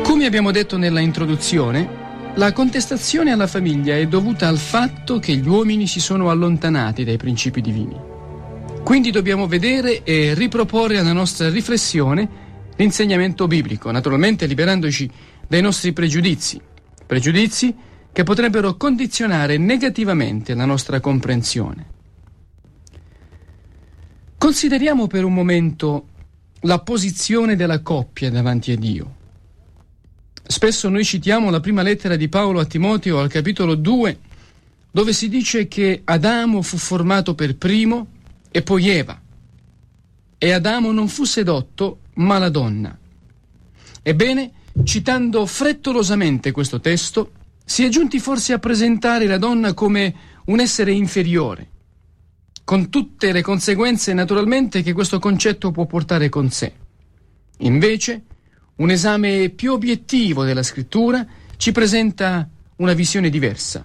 Come abbiamo detto nella introduzione, la contestazione alla famiglia è dovuta al fatto che gli uomini si sono allontanati dai principi divini. Quindi dobbiamo vedere e riproporre alla nostra riflessione l'insegnamento biblico, naturalmente liberandoci dai nostri pregiudizi che potrebbero condizionare negativamente la nostra comprensione. Consideriamo per un momento la posizione della coppia davanti a Dio. Spesso noi citiamo la prima lettera di Paolo a Timoteo al capitolo 2, dove si dice che Adamo fu formato per primo e poi Eva. E Adamo non fu sedotto, ma la donna. Ebbene, citando frettolosamente questo testo, si è giunti forse a presentare la donna come un essere inferiore, con tutte le conseguenze naturalmente che questo concetto può portare con sé. Invece, un esame più obiettivo della scrittura ci presenta una visione diversa.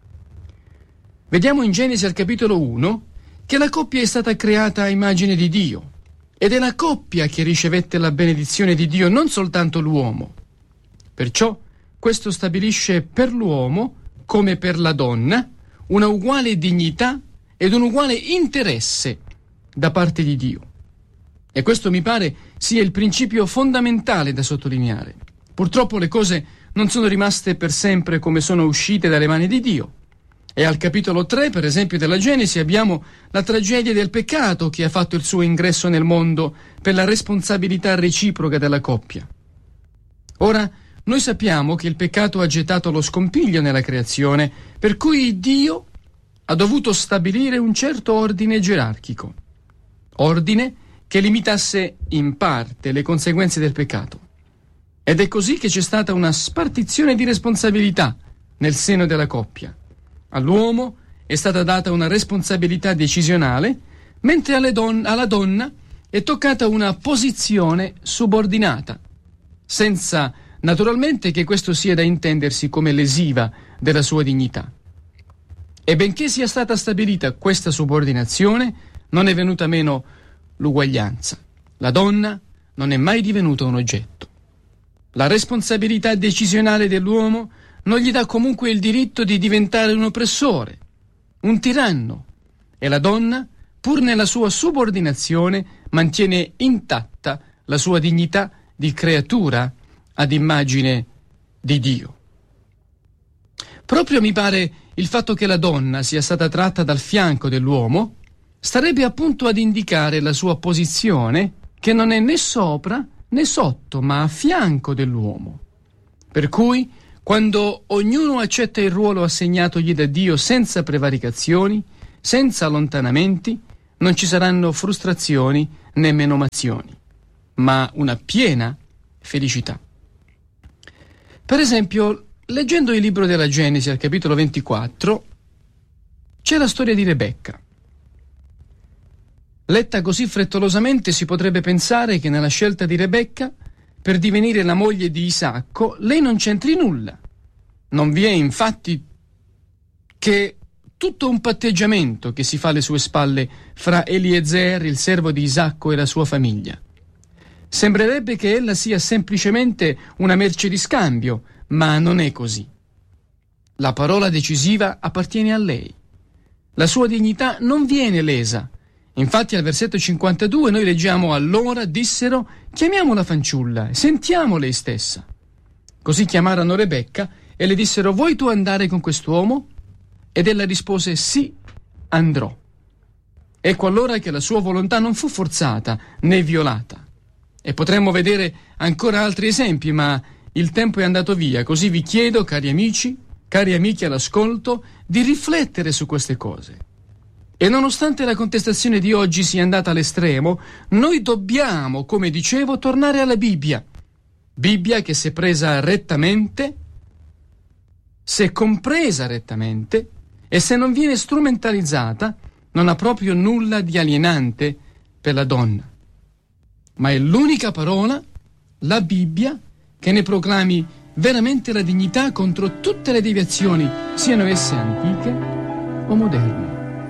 Vediamo in Genesi al capitolo 1 che la coppia è stata creata a immagine di Dio ed è la coppia che ricevette la benedizione di Dio, non soltanto l'uomo. Perciò questo stabilisce per l'uomo, come per la donna, una uguale dignità ed un uguale interesse da parte di Dio. E questo mi pare sia il principio fondamentale da sottolineare. Purtroppo le cose non sono rimaste per sempre come sono uscite dalle mani di Dio. E al capitolo 3, per esempio, della Genesi abbiamo la tragedia del peccato che ha fatto il suo ingresso nel mondo per la responsabilità reciproca della coppia. Ora, noi sappiamo che il peccato ha gettato lo scompiglio nella creazione, per cui Dio ha dovuto stabilire un certo ordine gerarchico. Ordine che limitasse in parte le conseguenze del peccato. Ed è così che c'è stata una spartizione di responsabilità nel seno della coppia. All'uomo è stata data una responsabilità decisionale, mentre alla donna è toccata una posizione subordinata, senza naturalmente che questo sia da intendersi come lesiva della sua dignità. E benché sia stata stabilita questa subordinazione, non è venuta meno l'uguaglianza. La donna non è mai divenuta un oggetto. La responsabilità decisionale dell'uomo non gli dà comunque il diritto di diventare un oppressore, un tiranno, e la donna, pur nella sua subordinazione, mantiene intatta la sua dignità di creatura ad immagine di Dio. Proprio mi pare il fatto che la donna sia stata tratta dal fianco dell'uomo starebbe appunto ad indicare la sua posizione che non è né sopra né sotto, ma a fianco dell'uomo. Per cui, quando ognuno accetta il ruolo assegnatogli da Dio senza prevaricazioni, senza allontanamenti, non ci saranno frustrazioni né menomazioni, ma una piena felicità. Per esempio, leggendo il libro della Genesi al capitolo 24, c'è la storia di Rebecca. Letta così frettolosamente si potrebbe pensare che nella scelta di Rebecca per divenire la moglie di Isacco lei non c'entri nulla. Non vi è infatti che tutto un patteggiamento che si fa alle sue spalle fra Eliezer, il servo di Isacco, e la sua famiglia. Sembrerebbe che ella sia semplicemente una merce di scambio, ma non è così. La parola decisiva appartiene a lei. La sua dignità non viene lesa. Infatti al versetto 52 noi leggiamo: allora dissero, chiamiamo la fanciulla e sentiamo lei stessa. Così chiamarono Rebecca e le dissero: vuoi tu andare con quest'uomo? Ed ella rispose: sì, andrò. Ecco allora che la sua volontà non fu forzata né violata. E potremmo vedere ancora altri esempi, ma il tempo è andato via, così vi chiedo, cari amici, cari amici all'ascolto, di riflettere su queste cose. E nonostante la contestazione di oggi sia andata all'estremo, noi dobbiamo, come dicevo, tornare alla Bibbia. Bibbia che se presa rettamente, se compresa rettamente e se non viene strumentalizzata, non ha proprio nulla di alienante per la donna. Ma è l'unica parola, la Bibbia, che ne proclami veramente la dignità contro tutte le deviazioni, siano esse antiche o moderne.